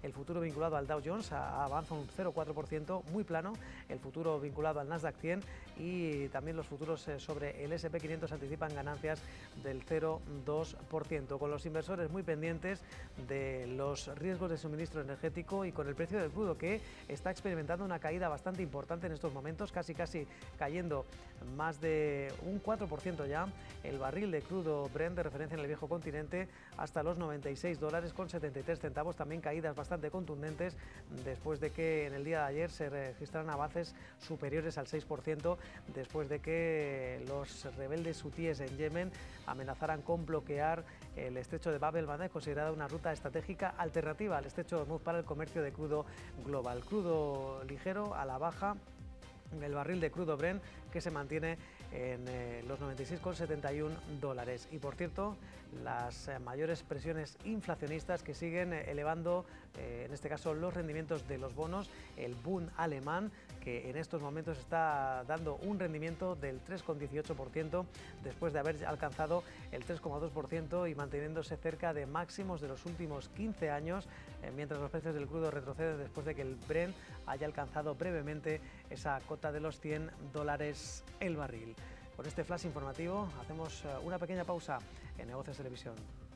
el futuro vinculado al Dow Jones avanza un 0,4%, muy plano, el futuro vinculado al Nasdaq 100 y también los futuros sobre el S&P 500 anticipan ganancias del 0,2%, con los inversores muy pendientes de los riesgos de suministro energético y con el precio del crudo que está experimentando una caída bastante importante en estos momentos, casi cayendo más de un 4% ya, el barril de crudo Brent de referencia en el viejo continente hasta los $96,73, también caídas bastante contundentes después de que en el día de ayer se registraran avances superiores al 6%, después de que los rebeldes hutíes en Yemen amenazaran con bloquear el estrecho de Bab el-Mandeb, considerada una ruta estratégica alternativa al estrecho de Hormuz para el comercio de crudo global. Crudo ligero a la baja, el barril de crudo Brent que se mantiene en los $96,71. Y por cierto, las mayores presiones inflacionistas que siguen elevando, en este caso, los rendimientos de los bonos, el Bund alemán, que en estos momentos está dando un rendimiento del 3,18% después de haber alcanzado el 3,2% y manteniéndose cerca de máximos de los últimos 15 años, mientras los precios del crudo retroceden después de que el Brent haya alcanzado brevemente esa cota de los $100 el barril. Con este flash informativo hacemos una pequeña pausa en Negocios Televisión.